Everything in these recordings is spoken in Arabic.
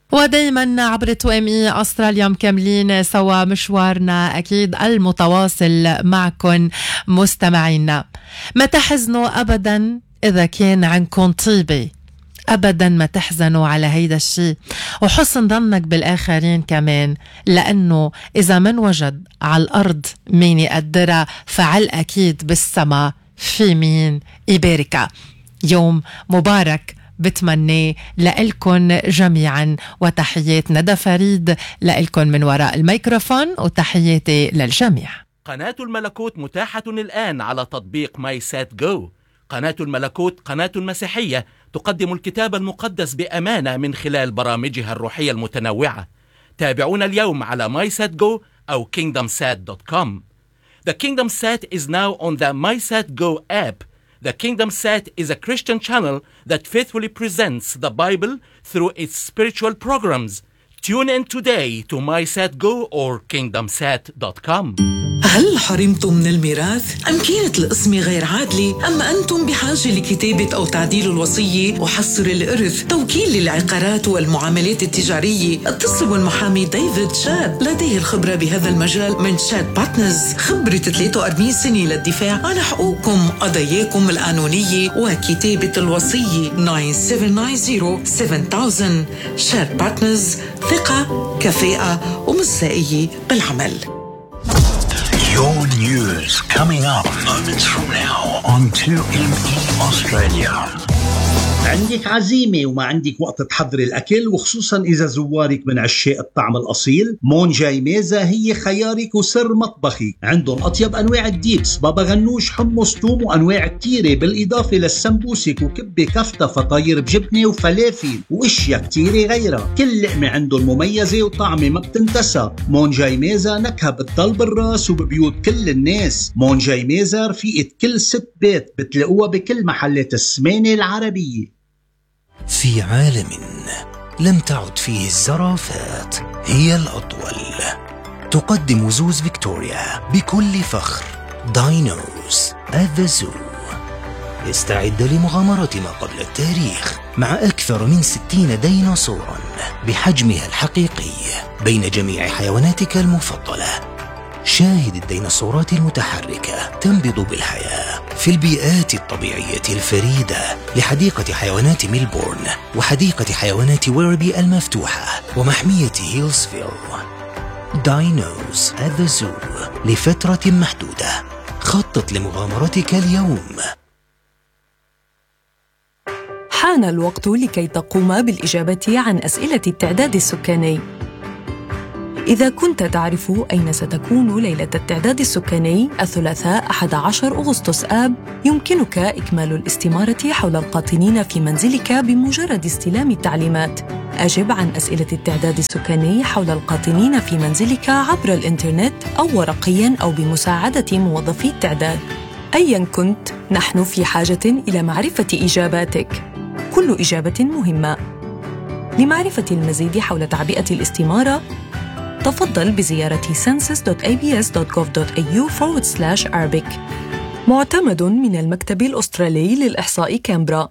ودايما عبر توامي أستراليا مكملين سوا مشوارنا أكيد المتواصل معكم مستمعينا. ما تحزنوا أبدا إذا كان عنكم طيبة، أبدا ما تحزنوا على هيدا الشيء، وحسن ظنك بالآخرين كمان، لأنه إذا من وجد على الأرض مين يقدرها فعل أكيد بالسما في مين يباركها. يوم مبارك بتمنى لإلكن جميعا، وتحيات ندى فريد لإلكن من وراء الميكروفون، وتحياتي للجميع. قناة الملكوت متاحة الآن على تطبيق ماي سات جو. قناة الملكوت قناة مسيحية تقدم الكتاب المقدس بأمانة من خلال برامجها الروحية المتنوعة. تابعونا اليوم على MySatGo أو KingdomSat.com. The KingdomSat is now on the MySatGo app. The KingdomSat is a Christian channel that faithfully presents the Bible through its spiritual programs. Tune in today to MySatGo or KingdomSat.com. هل حرمتم من الميراث؟ أم كانت القسمة غير عادلة؟ أم أنتم بحاجة لكتابة أو تعديل الوصية وحصر الإرث؟ توكيل للعقارات والمعاملات التجارية؟ اتصلوا بالمحامي ديفيد شاد، لديه الخبرة بهذا المجال من شاد بارتنرز، خبرة 43 سنة للدفاع عن حقوقكم قضاياكم القانونية وكتابة الوصية. 9790-7000. شاد بارتنرز، ثقة، كفاءة ومصداقية بالعمل. Your news coming up moments from now on 2ME Australia. عندك عزيمة وما عندك وقت تحضر الأكل، وخصوصا إذا زوارك من عشاق الطعم الأصيل، مون جاي ميزة هي خيارك وسر مطبخك. عندهم أطيب أنواع الديبس، بابا غنوش، حمص، توم، وأنواع كتيرة، بالإضافة للسمبوسك وكبة كفتة، فطاير بجبنة وفلافل وإشياء كتيرة غيرها. كل لقمة عندهم مميزة وطعمة ما بتنتسى. مون جاي ميزة نكهة بتضل بالراس وببيوت كل الناس. مون جاي ميزة رفيقة كل ست بيت، بتلاقوها بكل محلات السمانة العربية. في عالم لم تعد فيه الزرافات هي الأطول، تقدم زوز فيكتوريا بكل فخر داينوز at the Zoo. استعد لمغامرة ما قبل التاريخ مع أكثر من 60 ديناصورا بحجمها الحقيقي بين جميع حيواناتك المفضلة. شاهد الديناصورات المتحركة تنبض بالحياة في البيئات الطبيعية الفريدة لحديقة حيوانات ميلبورن وحديقة حيوانات ويربي المفتوحة ومحمية هيلسفيل. داينوز at the Zoo لفترة محدودة. خطط لمغامرتك اليوم. حان الوقت لكي تقوم بالإجابة عن أسئلة التعداد السكاني. إذا كنت تعرف أين ستكون ليلة التعداد السكاني الثلاثاء 11 أغسطس آب، يمكنك إكمال الاستمارة حول القاطنين في منزلك بمجرد استلام التعليمات. أجب عن أسئلة التعداد السكاني حول القاطنين في منزلك عبر الإنترنت أو ورقياً أو بمساعدة موظفي التعداد. أياً كنت، نحن في حاجة إلى معرفة إجاباتك. كل إجابة مهمة. لمعرفة المزيد حول تعبئة الاستمارة، تفضل بزيارة census.abs.gov.au/Arabic. معتمد من المكتب الأسترالي للإحصاء كامبرا.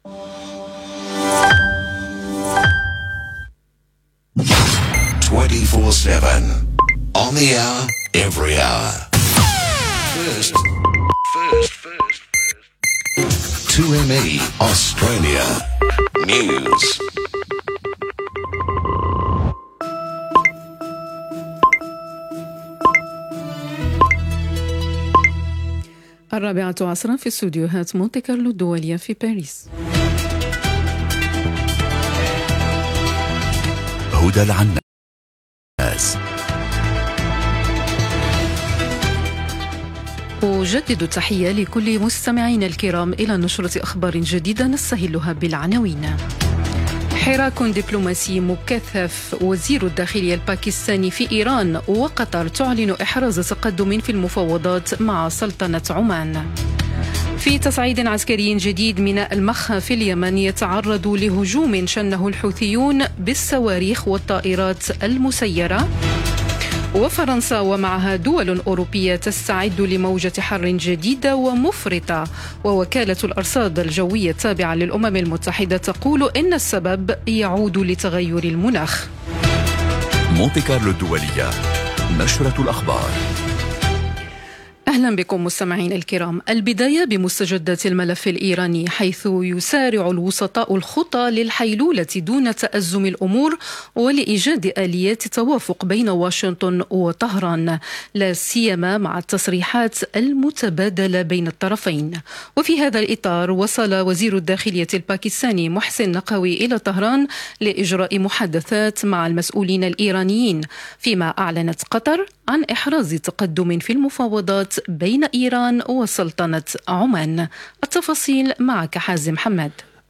24/7 on the hour, every hour. First. 2ME Australia News. الرابعة عصرا في استوديوهات مونتي كارلو الدولية في باريس. هدى العناس. أجدد التحية لكل مستمعين الكرام إلى نشرة أخبار جديدة نستهلها بالعناوين. حراك دبلوماسي مكثف. وزير الداخلية الباكستاني في إيران وقطر تعلن إحراز تقدم في المفاوضات مع سلطنة عمان. في تصعيد عسكري جديد، ميناء المخ في اليمن يتعرض لهجوم شنه الحوثيون بالصواريخ والطائرات المسيرة. وفرنسا ومعها دول أوروبية تستعد لموجة حر جديدة ومفرطة. ووكالة الأرصاد الجوية التابعة للأمم المتحدة تقول إن السبب يعود لتغير المناخ. مونتي كارلو الدولية، نشرة الأخبار. أهلا بكم مستمعين الكرام. البداية بمستجدات الملف الإيراني، حيث يسارع الوسطاء الخطى للحيلولة دون تأزم الأمور ولإيجاد آليات توافق بين واشنطن وطهران، لا سيما مع التصريحات المتبادلة بين الطرفين. وفي هذا الإطار وصل وزير الداخلية الباكستاني محسن نقوي إلى طهران لإجراء محادثات مع المسؤولين الإيرانيين، فيما أعلنت قطر عن إحراز تقدم في المفاوضات بين إيران وسلطنة عمان. التفاصيل معك حازم حماد.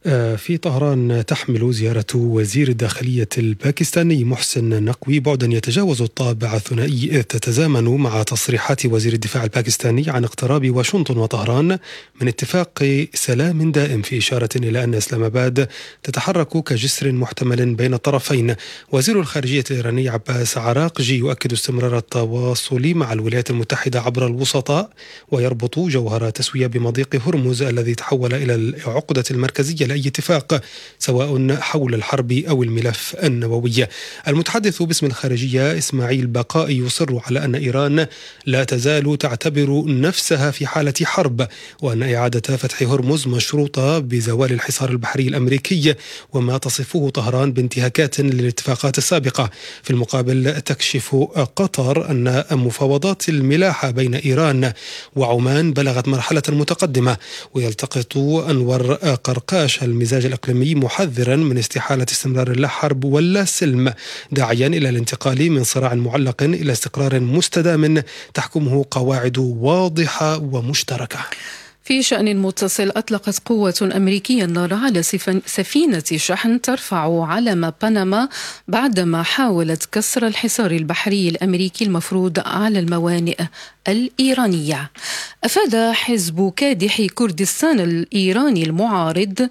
في طهران تحمل زيارة وزير الداخلية الباكستاني محسن نقوي بعدا يتجاوز الطابع الثنائي، إذ تتزامن مع تصريحات وزير الدفاع الباكستاني عن اقتراب واشنطن وطهران من اتفاق سلام دائم، في إشارة إلى أن إسلام آباد تتحرك كجسر محتمل بين الطرفين. وزير الخارجية الإيراني عباس عراقجي يؤكد استمرار التواصل مع الولايات المتحدة عبر الوسطاء، ويربط جوهر تسوية بمضيق هرمز الذي تحول إلى العقدة المركزية أي اتفاق، سواء حول الحرب أو الملف النووي. المتحدث باسم الخارجية إسماعيل بقائي يصر على أن إيران لا تزال تعتبر نفسها في حالة حرب، وأن إعادة فتح هرمز مشروطة بزوال الحصار البحري الأمريكي، وما تصفه طهران بانتهاكات للاتفاقات السابقة. في المقابل تكشف قطر أن مفاوضات الملاحة بين إيران وعمان بلغت مرحلة متقدمة، ويلتقط أنور قرقاش المزاج الإقليمي محذرا من استحالة استمرار اللا حرب ولا سلم، داعيا إلى الانتقال من صراع معلق إلى استقرار مستدام تحكمه قواعد واضحة ومشتركة. في شأن متصل، أطلقت قوة أمريكية النار على سفينة شحن ترفع علم بنما بعدما حاولت كسر الحصار البحري الأمريكي المفروض على الموانئ الإيرانية. أفاد حزب كادح كردستان الإيراني المعارض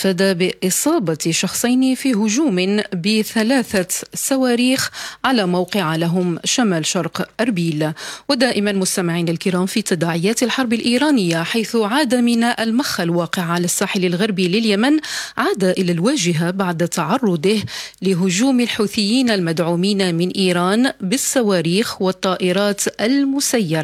بإصابة شخصين في هجوم ب3 صواريخ على موقع لهم شمال شرق أربيل. ودائما مستمعين الكرام، في تداعيات الحرب الإيرانية، حيث عاد ميناء المخ الواقع على الساحل الغربي لليمن عاد إلى الواجهة بعد تعرضه لهجوم الحوثيين المدعومين من إيران بالصواريخ والطائرات المسيرة،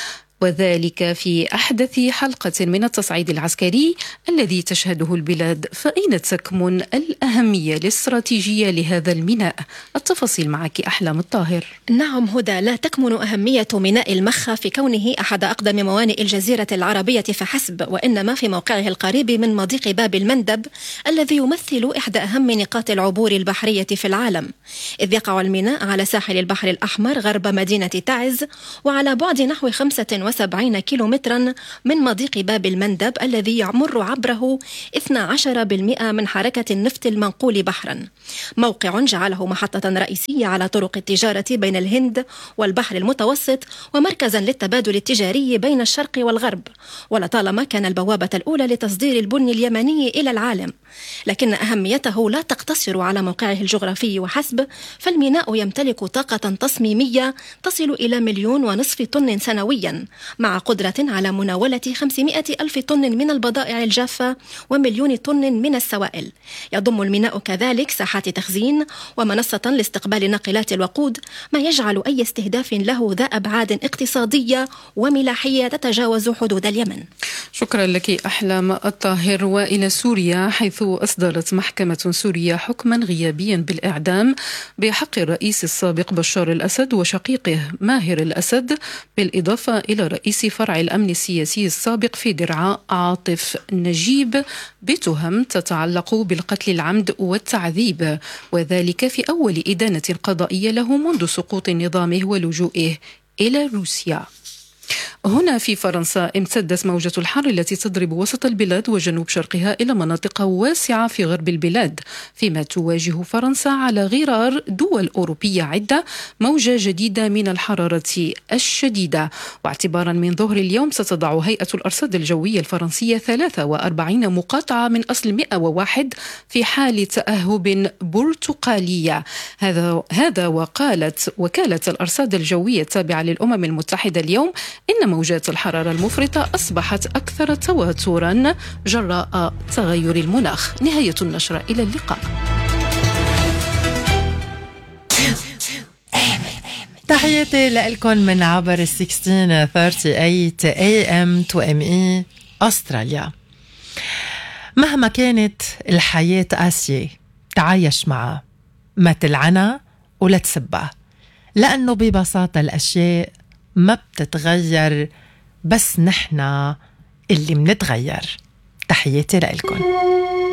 وذلك في أحدث حلقة من التصعيد العسكري الذي تشهده البلاد. فأين تكمن الأهمية الاستراتيجية لهذا الميناء؟ التفاصيل معك أحلام الطاهر. نعم هدى، لا تكمن أهمية ميناء المخ في كونه أحد أقدم موانئ الجزيرة العربية فحسب، وإنما في موقعه القريب من مضيق باب المندب الذي يمثل إحدى أهم نقاط العبور البحرية في العالم، إذ يقع الميناء على ساحل البحر الأحمر غرب مدينة تعز، وعلى بعد نحو 75 كيلومترا من مضيق باب المندب الذي يمر عبره 12% من حركة النفط المنقول بحرا. موقع جعله محطة رئيسية على طرق التجارة بين الهند والبحر المتوسط، ومركزا للتبادل التجاري بين الشرق والغرب، ولطالما كان البوابة الأولى لتصدير البن اليمني إلى العالم. لكن أهميته لا تقتصر على موقعه الجغرافي وحسب، فالميناء يمتلك طاقة تصميمية تصل إلى 1.5 مليون طن سنويا، مع قدرة على مناولة 500 ألف طن من البضائع الجافة و1,000,000 طن من السوائل. يضم الميناء كذلك ساحات تخزين ومنصة لاستقبال ناقلات الوقود، ما يجعل أي استهداف له ذا أبعاد اقتصادية وملاحية تتجاوز حدود اليمن. شكرا لك أحلام الطاهر. وإلى سوريا، حيث أصدرت محكمة سوريا حكما غيابيا بالإعدام بحق الرئيس السابق بشار الأسد وشقيقه ماهر الأسد، بالإضافة إلى رئيس فرع الأمن السياسي السابق في درعا عاطف نجيب، بتهم تتعلق بالقتل العمد والتعذيب، وذلك في أول إدانة قضائية له منذ سقوط نظامه ولجوئه إلى روسيا. هنا في فرنسا امتدت موجة الحر التي تضرب وسط البلاد وجنوب شرقها إلى مناطق واسعة في غرب البلاد، فيما تواجه فرنسا على غرار دول أوروبية عدة موجة جديدة من الحرارة الشديدة. واعتبارا من ظهر اليوم ستضع هيئة الأرصاد الجوية الفرنسية 43 مقاطعة من أصل 101 في حال تأهب برتقالية. هذا وقالت وكالة الأرصاد الجوية التابعة للأمم المتحدة اليوم إن موجات الحرارة المفرطة أصبحت أكثر تواترا جراء تغير المناخ. نهاية النشرة، إلى اللقاء. تحياتي لكم من عبر 1638 AM 2ME أستراليا. مهما كانت الحياة قاسية تعايش معها، ما تلعنها ولا تسبها، لأنه ببساطة الأشياء ما بتتغير، بس نحنا اللي منتغير. تحياتي لكم.